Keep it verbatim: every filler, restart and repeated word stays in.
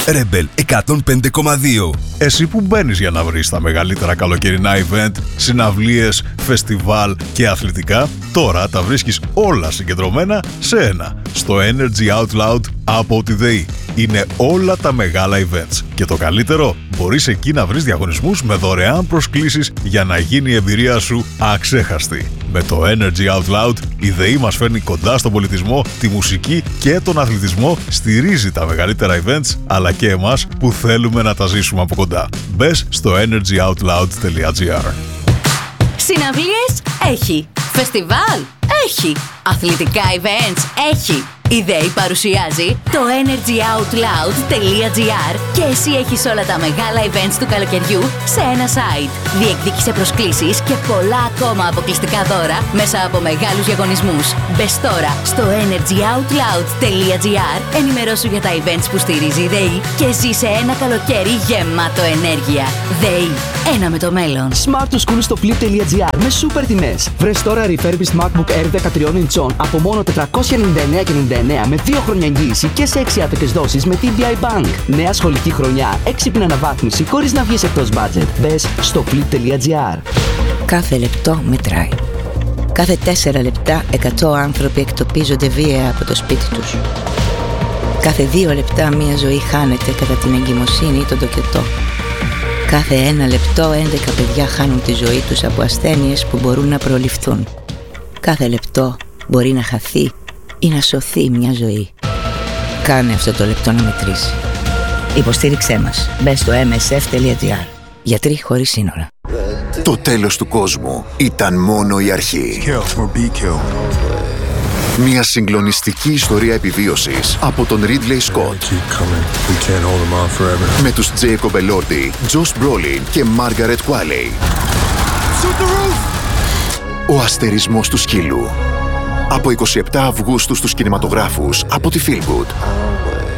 Rebel εκατόν πέντε κόμμα δύο. Εσύ που μπαίνεις για να βρεις τα μεγαλύτερα καλοκαιρινά event, συναυλίες, φεστιβάλ και αθλητικά, τώρα τα βρίσκεις όλα συγκεντρωμένα σε ένα. Στο Energy Out Loud από τη ΔΕΗ. Είναι όλα τα μεγάλα events. Και το καλύτερο, μπορείς εκεί να βρεις διαγωνισμούς με δωρεάν προσκλήσεις για να γίνει η εμπειρία σου αξέχαστη. Με το Energy Out Loud, η ΔΕΗ μας φέρνει κοντά στον πολιτισμό, τη μουσική και τον αθλητισμό, στηρίζει τα μεγαλύτερα events, αλλά και εμάς που θέλουμε να τα ζήσουμε από κοντά. Μπες στο energy out loud τελεία gr. Συναυλίες έχει. Φεστιβάλ έχει. Αθλητικά events έχει. Η ΔΕΗ παρουσιάζει το energy out loud τελεία gr και εσύ έχεις όλα τα μεγάλα events του καλοκαιριού σε ένα site. Διεκδίκησε προσκλήσεις και πολλά ακόμα αποκλειστικά δώρα μέσα από μεγάλους διαγωνισμούς. Μπες τώρα στο energy out loud τελεία gr, ενημερώσου για τα events που στηρίζει η ΔΕΗ και ζήσε ένα καλοκαίρι γεμάτο ενέργεια. ΔΕΗ, ένα με το μέλλον. Smart to School στο flip τελεία gr με σούπερ τιμές. Βρες τώρα refurbished MacBook Air δεκατρία ιντσών από μόνο τετρακόσια ενενήντα εννέα κόμμα ενενήντα εννέα με δύο χρόνια εγγύηση και σε έξι άτοκες δόσεις με τι μπι άι Bank. Νέα σχολική χρονιά, έξυπνη αναβάθμιση χωρίς να βγεις εκτός budget. Μπες στο flip τελεία gr. Κάθε λεπτό μετράει. Κάθε τέσσερα λεπτά εκατό άνθρωποι εκτοπίζονται βία από το σπίτι τους. Κάθε δύο λεπτά μία ζωή χάνεται κατά την εγκυμοσύνη ή τον τοκετό. Κάθε ένα λεπτό έντεκα παιδιά χάνουν τη ζωή τους από ασθένειες που μπορούν να προληφθούν. Κάθε λεπτό μπορεί να χαθεί ή να σωθεί μια ζωή. Κάνε αυτό το λεπτό να μετρήσει. Υποστήριξέ μας. Μπες στο εμ ες εφ τελεία gr. Γιατροί χωρίς σύνορα. Το τέλος του κόσμου ήταν μόνο η αρχή. Μια συγκλονιστική ιστορία επιβίωσης από τον Ridley Scott. Με τους Jacob Elordi, Josh Brolin και Margaret Qualley. Ο αστερισμός του σκύλου. Από εικοστή εβδόμη Αυγούστου στους κινηματογράφους από τη Feel Good.